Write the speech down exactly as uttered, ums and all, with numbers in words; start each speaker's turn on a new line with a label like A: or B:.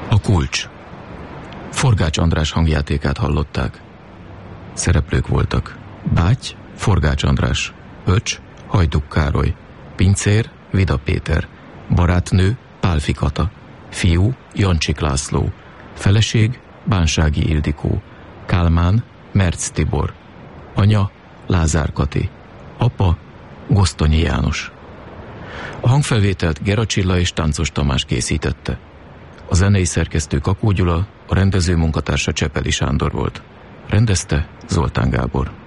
A: A kulcs. Forgács András hangjátékát hallották. Szereplők voltak: báty, Forgács András; öcs, Hajduk Károly; pincér, Vida Péter; barátnő, Pálfi Kata; fiú, Jancsik László; feleség, Bánsági Ildikó; Kálmán, Merc Tibor; anya, Lázár Kati; apa, Gosztonyi János. A hangfelvételt Gera Csilla és Táncos Tamás készítette. A zenei szerkesztő Kakó Gyula, a rendező munkatársa Csepeli Sándor volt. Rendezte Zoltán Gábor.